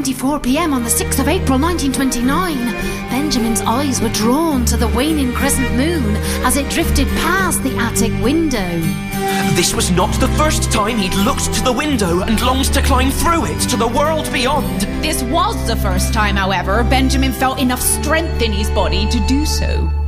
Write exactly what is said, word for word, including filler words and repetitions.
twenty-four p.m. on the sixth of April nineteen twenty-nine, Benjamin's eyes were drawn to the waning crescent moon as it drifted past the attic window. This was not the first time he'd looked to the window and longed to climb through it to the world beyond. This was the first time, however, Benjamin felt enough strength in his body to do so.